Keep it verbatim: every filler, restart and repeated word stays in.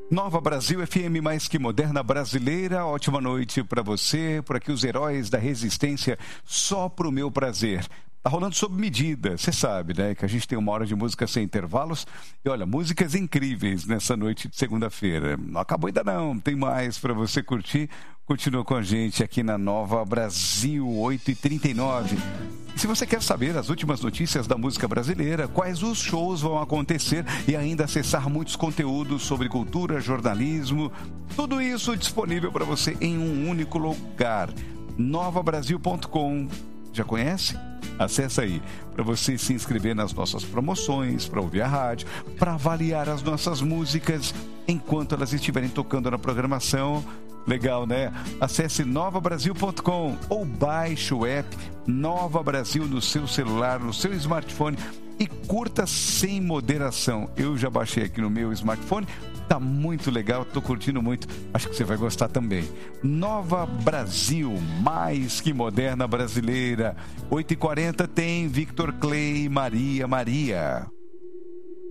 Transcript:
Nova Brasil F M, mais que moderna brasileira. Ótima noite para você. Por aqui os heróis da resistência, só pro meu prazer. Tá rolando sob medida, você sabe, né? Que a gente tem uma hora de música sem intervalos. E olha, músicas incríveis nessa noite de segunda-feira. Não acabou ainda não, tem mais para você curtir. Continua com a gente aqui na Nova Brasil, oito e trinta e nove. E se você quer saber as últimas notícias da música brasileira, quais os shows vão acontecer e ainda acessar muitos conteúdos sobre cultura, jornalismo, tudo isso disponível para você em um único lugar, nova brasil ponto com. Já conhece? Acesse aí para você se inscrever nas nossas promoções, para ouvir a rádio, para avaliar as nossas músicas enquanto elas estiverem tocando na programação. Legal, né? Acesse nova brasil ponto com ou baixe o app Nova Brasil no seu celular, no seu smartphone e curta sem moderação. Eu já baixei aqui no meu smartphone, tá muito legal, tô curtindo muito, acho que você vai gostar também. Nova Brasil, mais que moderna brasileira. oito e quarenta tem Victor Clay, Maria Maria.